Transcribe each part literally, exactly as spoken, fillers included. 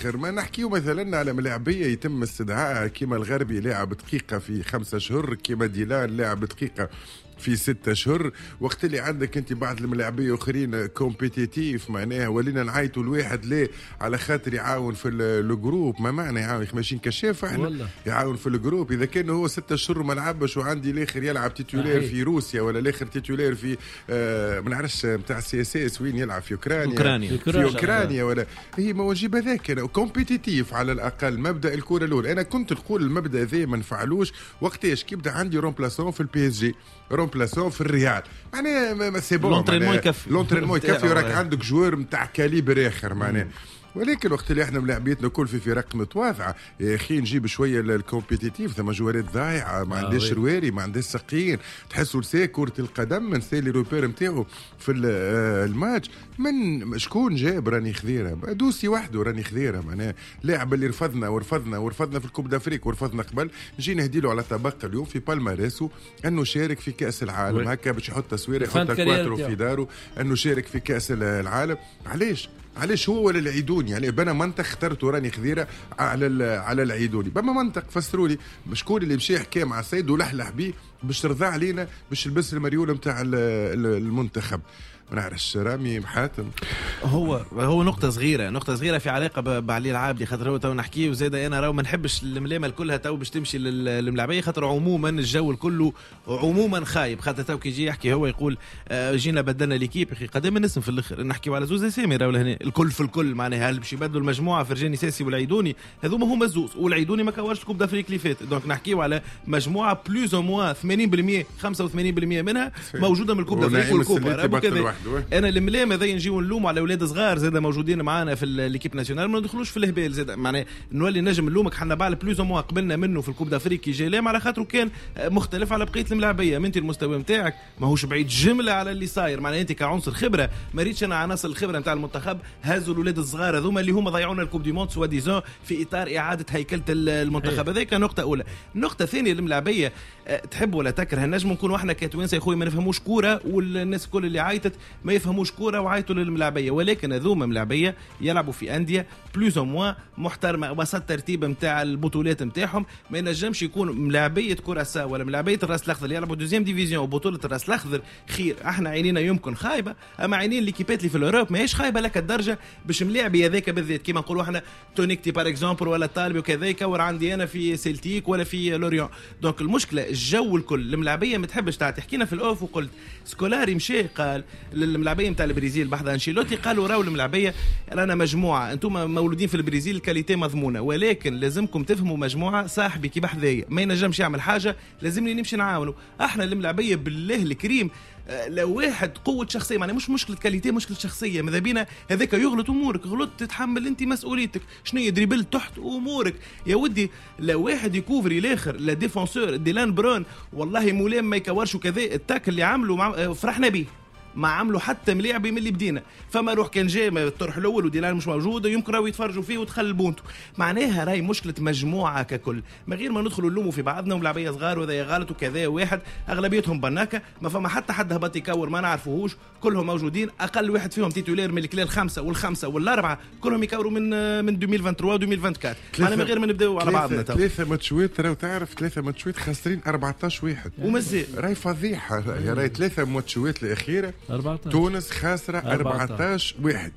الاخر ما نحكيو مثلا على ملاعبيه يتم استدعائها كيما الغربي لاعب دقيقه في خمسة اشهر، كيما ديلان لاعب دقيقه في ستة اشهر، وقت اللي عندك انت بعض الملاعبيه اخرين كومبيتيتيف معناها ولينا نعيطوا الواحد ليه على خاطر يعاون في الجروب. ما معنى يعاون ماشيين كشاف احنا يعاون في الجروب اذا كان هو ستة اشهر ما لعبش وعندي الاخر يلعب تيتولير في روسيا ولا الاخر تيتولير في آه ما نعرفش نتاع سي اس اس وين يلعب في اوكرانيا أوكرانيا. في اوكرانيا ولا هي ما نجيب هذاك انا كومبيتيتيف على الاقل. مبدا الكره الاولى انا كنت نقول المبدا ذا ما نفعلوش وقتاش كيبدا عندي رومبلاسون في البي اس جي رومبلاسون في الريال معناها سي بون لونترينمون يكفي لونترينمون يكفي وراك عندك جوار نتاع كاليبر اخر معناها. ولكن وقت اللي احنا ملاعبيتنا كل في فرق متواضعه يا اخي نجيب شويه الكومبيتيتيف ثم جوارات ضايعه ما عندهاش رواري ما عندهاش سقيين تحسوا لسا كره القدم من سالي روبير نتاعو في الماتش من شكون جاب راني خذيره دوسي وحده راني خذيره معناها لاعب اللي رفضنا ورفضنا ورفضنا في الكوب دافريك ورفضنا قبل نجي نهديله على طبق اليوم في بالماريسو انه شارك في كاس العالم هكا باش يحط تصويره يحط كواترو في داره انه شارك في كاس العالم. علاش علاش هو ولا العيدوني يعني بنا منطق اخترت راني خذيره على على العيدوني بما منطق فسروا لي شكون اللي مشى حكى مع السيد ولحلح بيه باش ترضى علينا باش يلبس المريول نتاع المنتخب. ما نعرفش رامي محاتم هو هو نقطه صغيره نقطه صغيره في علاقه بعلي العابدي خاطر هو تو نحكيه وزاد انا راهو ما نحبش الملامه كلها تو باش تمشي للملاعبيه خاطر عموما الجو كله عموما خايب خاطر تو كي يجي يحكي هو يقول آه جينا بدلنا ليكيب اخي قدام الناس في الاخر نحكيو على زوز اسامي راهو هنا الكل في الكل معناها هل باش يبدلوا المجموعه فرجاني ساسي والعيدوني هذوما هما الزوز والعيدوني ما كورش كوب دافريك اللي فات دونك نحكيو على مجموعه بلوز او موان ثمانين بالمية خمسة وثمانين بالمية منها موجوده من الكوب دافريك والكوبا. انا الملامه ذي نجيو نلوم على اولاد صغار زاد موجودين معانا في ليكيب ناسيونال ما ندخلوش في الهبال زاد معناه نولي نجم نلومك حنا بعد بلوز او موان قبلنا منه في الكوب دافريك جي لام على خاطر كان مختلف على بقيه الملاعبيه انت المستوى نتاعك ماهوش بعيد جمله على اللي صاير معناه انت كعنصر خبره ما ريتش انا عناصر الخبره نتاع المنتخب هازوا الاولاد الصغار هذوما اللي هما ضيعونا الكوب دي موند سوا ديزون في اطار اعاده هيكله المنتخب. هذيك نقطه اولى. النقطه الثانيه الملاعبيه تحب ولا تكره نجم نكونوا احنا كتوانسه يا خويا ما نفهموش كوره والناس كل اللي عيطت ما يفهموش كوره وعيطوا للملاعبيه ولكن هذوما ملاعبيه يلعبوا في انديه بلوز او موان محترمه وسط ترتيب نتاع البطولات نتاعهم ما ينجمش يكون ملاعبيه كراسا ولا ملاعبيه الراس الاخضر يلعبوا دوزيام ديفيزيون وبطوله الراس الاخضر خير. احنا عينينا يمكن خايبه اما عينين ليكيبات اللي في الاوروب ماهيش خايبه لك الدرجه باش ملاعبي هذاك بالذات كيما نقولوا احنا تونيكتي بار اكزومبل ولا طالبي وكذاك ورا عندي انا في سيلتيك ولا في لوريون. دونك المشكله الجو الكل الملاعبيه ما تحبش تحكينا في الاوف وقلت سكولاري مشي قال للملاعبيه نتاع البرازيل بعد انشيلوتي قالوا راهو الملاعبيه رانا مجموعه انتم مولودين في البرازيل الكاليتي مضمونه ولكن لازمكم تفهموا مجموعه صاحبي كي بحذايا ما ينجمش يعمل حاجه لازمني نمشي نعاونه. احنا الملاعبيه بالله الكريم لو واحد قوه شخصيه يعني مش مشكله كاليتي مشكله شخصيه ماذا بينا هذاك يغلط امورك غلط تتحمل انت مسؤوليتك شنو يدريبل تحت امورك يا ودي. لو واحد يكوفري الاخر لا ديفونسور ديلان برون والله مولام ما يكورش وكذا التاك اللي عملوا مع... فرحنا به ما عملوا حتى ملاعبي من اللي بدينا فما روح كان جاي الطرح الاول وديلان مش موجود يمكن راهو يتفرجوا فيه وتخل بونتو معناها راي مشكله مجموعه ككل ما غير ما ندخلوا نلوموا في بعضنا وملاعبيه صغار وذا غلط وكذا واحد اغلبيتهم بناكه ما فما حتى حد هبط يكور ما نعرفوهوش كلهم موجودين اقل واحد فيهم تيتولير من الكلال الخمسه والخمسه والاربعه كلهم يكوروا من من ألفين وثلاثة عشر و2024 انا من غير ما نبداو على بعضنا تو ثلاثه ماتشات راهو تعرف ثلاثه ماتشات خاسرين أربعطاش واحد ومازال راي فضيحه يا راي ثلاثه ماتشات الاخيره تونس خاسرة أربعطاش واحد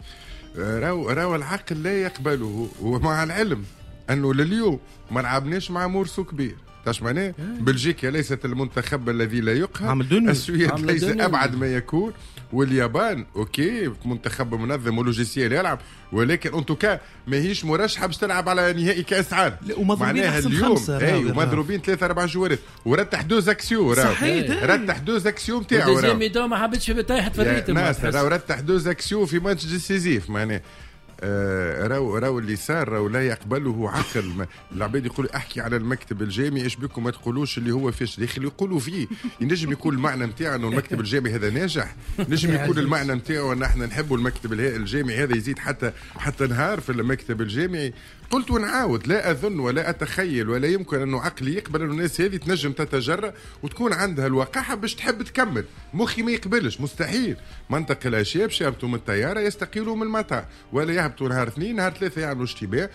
راو راو العقل لا يقبله ومع العلم أنه لليوم ما لعبناش مع مورسو كبير تاش معناه بلجيكا ليست المنتخب الذي لا يقهر السويد ليس أبعد ما يكون واليابان اوكي منتخب منظم ولوجيسيال يلعب ولكن انتوكا ماهيش مرشحه باش تلعب على نهائي كاس عالم معناها اليوم اي ومضروبين ثلاثة أربعة جوارات ورتح دوز اكسيو صحيح رتح دوز اكسيو نتاعو زي ميدو ما حبيتش طايحه فريته ناس راهو رتح دوز اكسيو في ماتش ديسيزيف معناه آه راو راو اللي صار راو لا يقبله عقل. العباد يقولوا احكي على المكتب الجامعي ايش بكم ما تقولوش اللي هو فاشل يا اخي اللي يقولوا فيه ينجم يكون المعنى نتاعو انه المكتب الجامعي هذا ناجح نجم يكون المعنى نتاعو ان احنا نحبوا المكتب الجامعي هذا يزيد حتى حتى نهار في المكتب الجامعي. قلت ونعاود لا اظن ولا اتخيل ولا يمكن انه عقلي يقبل انه الناس هذه تنجم تتجرأ وتكون عندها الوقاحه باش تحب تكمل مخي ما يقبلش مستحيل. منطق الاشياء باش يهبطوا من الطياره يستقيلوا من المطار ولا يهبطوا نهار اثنين نهار ثلاثه يعملوا اشتباه